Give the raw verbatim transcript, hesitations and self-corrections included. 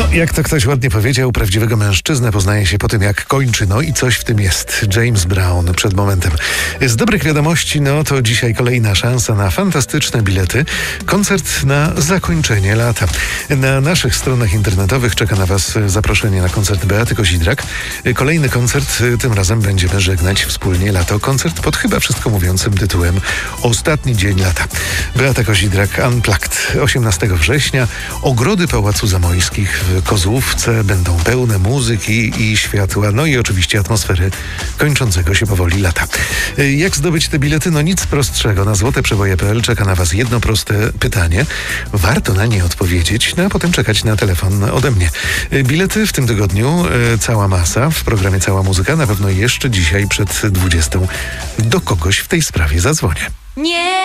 Jak to ktoś ładnie powiedział, prawdziwego mężczyznę poznaje się po tym, jak kończy. No i coś w tym jest. James Brown przed momentem. Z dobrych wiadomości, no to dzisiaj kolejna szansa na fantastyczne bilety. Koncert na zakończenie lata. Na naszych stronach internetowych czeka na Was zaproszenie na koncert Beaty Kozidrak. Kolejny koncert, tym razem będziemy żegnać wspólnie lato. Koncert pod chyba wszystko mówiącym tytułem Ostatni dzień lata. Beata Kozidrak Unplugged. osiemnastego września. Ogrody Pałacu Zamojskich w Kozłówce będą pełne muzyki i światła, no i oczywiście atmosfery kończącego się powoli lata. Jak zdobyć te bilety? No nic prostszego. Na złote przeboje kropka p l czeka na Was jedno proste pytanie. Warto na nie odpowiedzieć, no a potem czekać na telefon ode mnie. Bilety w tym tygodniu cała masa w programie Cała Muzyka. Na pewno jeszcze dzisiaj przed dwudziestą do kogoś w tej sprawie zadzwonię. Nie.